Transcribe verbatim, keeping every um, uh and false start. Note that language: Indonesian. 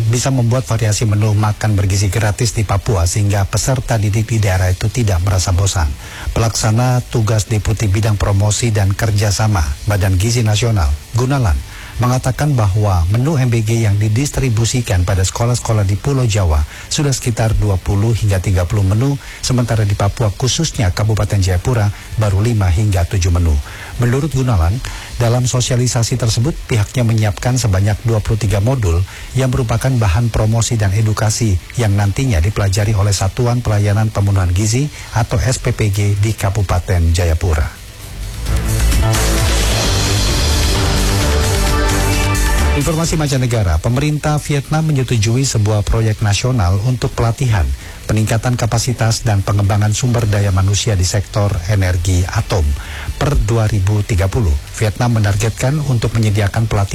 bisa membuat variasi menu makan bergizi gratis di Papua sehingga peserta didik di daerah itu tidak merasa bosan. Pelaksana tugas Deputi Bidang Promosi dan Kerjasama Badan Gizi Nasional, Gunalan, mengatakan bahwa menu M B G yang didistribusikan pada sekolah-sekolah di Pulau Jawa sudah sekitar dua puluh hingga tiga puluh menu, sementara di Papua khususnya Kabupaten Jayapura baru lima hingga tujuh menu. Menurut Gunalan, dalam sosialisasi tersebut pihaknya menyiapkan sebanyak dua puluh tiga modul yang merupakan bahan promosi dan edukasi yang nantinya dipelajari oleh Satuan Pelayanan Pemenuhan Gizi atau S P P G di Kabupaten Jayapura. Informasi mancanegara, pemerintah Vietnam menyetujui sebuah proyek nasional untuk pelatihan, peningkatan kapasitas dan pengembangan sumber daya manusia di sektor energi atom. Per dua ribu tiga puluh, Vietnam menargetkan untuk menyediakan pelatihan